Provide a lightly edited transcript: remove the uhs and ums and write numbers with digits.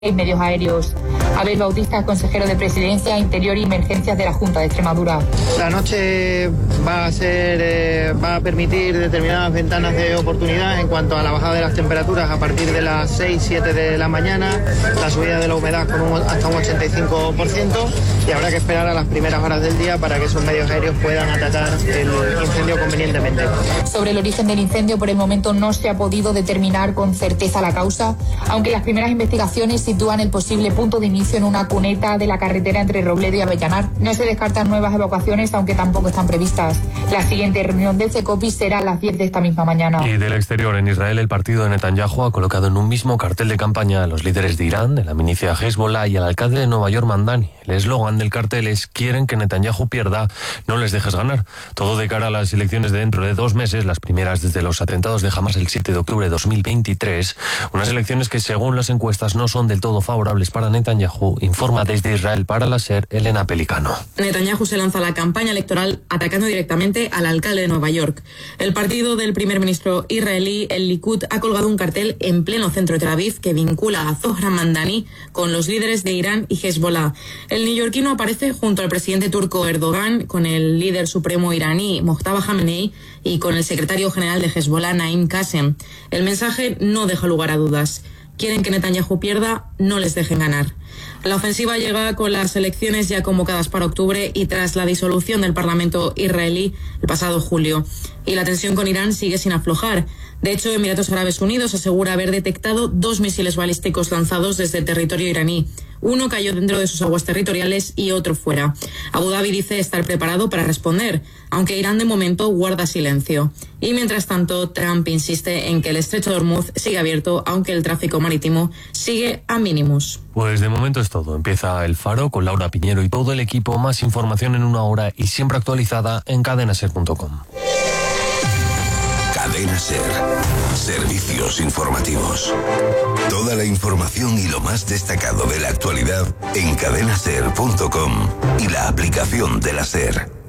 medios aéreos. Abel Bautista, consejero de Presidencia, Interior y Emergencias de la Junta de Extremadura. La noche va a permitir determinadas ventanas de oportunidad en cuanto a la bajada de las temperaturas a partir de las 6-7 de la mañana, la subida de la humedad hasta un 85%, y habrá que esperar a las primeras horas del día para que esos medios aéreos puedan atacar el incendio convenientemente. Sobre el origen del incendio, por el momento no se ha podido determinar con certeza la causa, aunque las primeras investigaciones sitúan el posible punto de inicio en una cuneta de la carretera entre Robledo y Avellanar. No se descartan nuevas evacuaciones, aunque tampoco están previstas. La siguiente reunión del CECOPI será a las 10 de esta misma mañana. Y del exterior, en Israel, el partido de Netanyahu ha colocado en un mismo cartel de campaña a los líderes de Irán, de la milicia Hezbollah y al alcalde de Nueva York, Mamdani. El eslogan del cartel es: quieren que Netanyahu pierda, no les dejes ganar. Todo de cara a las elecciones de dentro de 2 meses, las primeras desde los atentados de Hamas el 7 de octubre de 2023. Unas elecciones que, según las encuestas, no son del todo favorables para Netanyahu, informa desde Israel para la SER Elena Pelicano. Netanyahu se lanza a la campaña electoral atacando directamente al alcalde de Nueva York. El partido del primer ministro israelí, el Likud, ha colgado un cartel en pleno centro de Tel Aviv que vincula a Zohran Mamdani con los líderes de Irán y Hezbollah. El neoyorquino aparece junto al presidente turco Erdogan, con el líder supremo iraní Mojtaba Khamenei y con el secretario general de Hezbollah, Naim Qassem. El mensaje no deja lugar a dudas. Quieren que Netanyahu pierda, no les dejen ganar. La ofensiva llega con las elecciones ya convocadas para octubre y tras la disolución del Parlamento israelí el pasado julio. Y la tensión con Irán sigue sin aflojar. De hecho, Emiratos Árabes Unidos asegura haber detectado 2 misiles balísticos lanzados desde el territorio iraní. Uno cayó dentro de sus aguas territoriales y otro fuera. Abu Dhabi dice estar preparado para responder, aunque Irán de momento guarda silencio. Y mientras tanto, Trump insiste en que el estrecho de Hormuz sigue abierto, aunque el tráfico marítimo sigue a mínimos. Pues de momento es todo. Empieza El Faro con Laura Piñero y todo el equipo. Más información en 1 hora y siempre actualizada en cadenaser.com. Cadena Ser. Servicios informativos. Toda la información y lo más destacado de la actualidad en cadenaser.com y la aplicación de la SER.